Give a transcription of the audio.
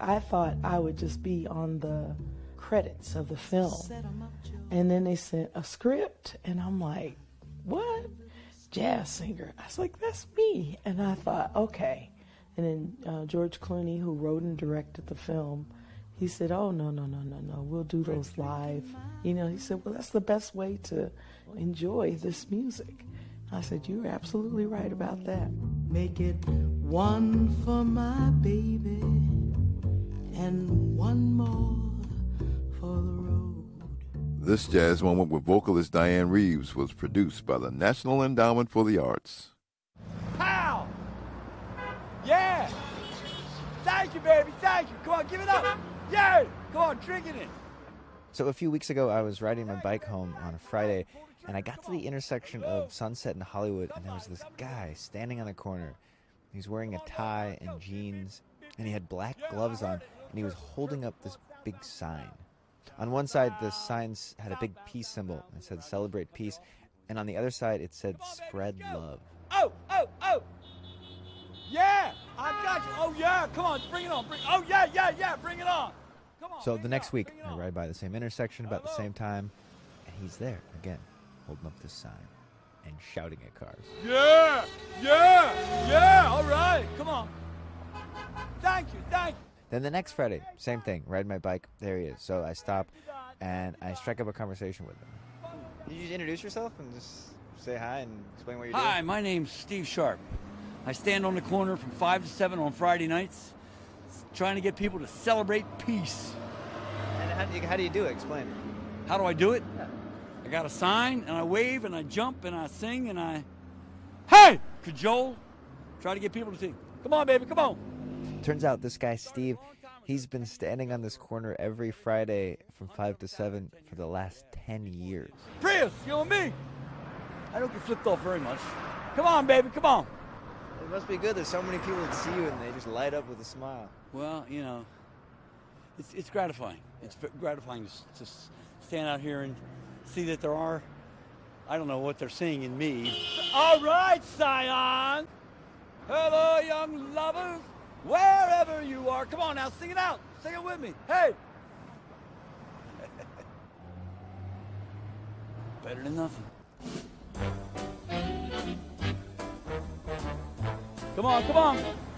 I thought I would just be on the credits of the film. And then they sent a script, and I'm like, what? Jazz singer. I was like, that's me. And I thought, okay. And then George Clooney, who wrote and directed the film, he said, oh, no, we'll do those live. You know, he said, well, that's the best way to enjoy this music. I said, you're absolutely right about that. Make it one for my baby and one more for the road. This jazz moment with vocalist Diane Reeves was produced by the National Endowment for the Arts. Pow! Yeah! Thank you, baby, thank you. Come on, give it up. Yeah! Come on, drinking it. So a few weeks ago, I was riding my bike home on a Friday, and I got to the intersection of Sunset and Hollywood, and there was this guy standing on the corner. He was wearing a tie and jeans, and he had black gloves on, and he was holding up this big sign. On one side, the sign had a big peace symbol. It said, "Celebrate Peace." And on the other side, it said, "Spread Love." Oh! Yeah! I got you. Oh, yeah, come on, bring it on. Oh, yeah, bring it on. Come on. So the next week, I ride by the same intersection about the same time, and he's there again, holding up this sign and shouting at cars. Yeah, all right, come on. Thank you. Then the next Friday, same thing, ride my bike, there he is. So I stop, and I strike up a conversation with him. Did you just introduce yourself and just say hi and explain what you're doing? Hi, my name's Steve Sharp. I stand on the corner from 5 to 7 on Friday nights, trying to get people to celebrate peace. And how do you do it? Explain it. How do I do it? Yeah. I got a sign, and I wave, and I jump, and I sing, and I, hey, cajole, try to get people to sing. Come on, baby, come on. Turns out this guy, Steve, he's been standing on this corner every Friday from 5 to 7 for the last 10 years. Prius, you and me. I don't get flipped off very much. Come on, baby, come on. It must be good. There's so many people that see you and they just light up with a smile. Well, you know, it's gratifying. It's gratifying to stand out here and see that there are, I don't know what they're seeing in me. All right, Scion. Hello, young lovers, wherever you are. Come on now, sing it out. Sing it with me. Hey. Better than nothing. Come on.